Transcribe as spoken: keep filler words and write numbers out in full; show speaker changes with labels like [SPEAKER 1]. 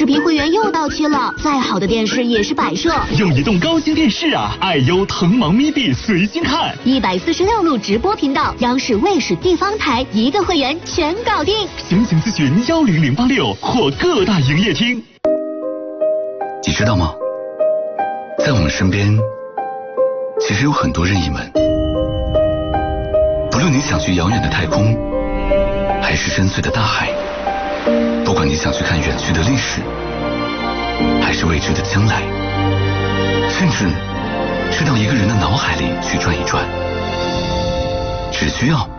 [SPEAKER 1] 频会员又到期了，再好的电视也是摆设。
[SPEAKER 2] 用移动高清电视啊，爱优腾芒咪币随心看，
[SPEAKER 1] 一百四十六路直播频道，央视、卫视、地方台一个会员全搞定。
[SPEAKER 2] 详情咨询幺零零八六或各大营业厅。
[SPEAKER 3] 你知道吗？在我们身边，其实有很多任意门。不论你想去遥远的太空，还是深邃的大海，不管你想去看远去的历史，还是未知的将来，甚至是到一个人的脑海里去转一转，只需要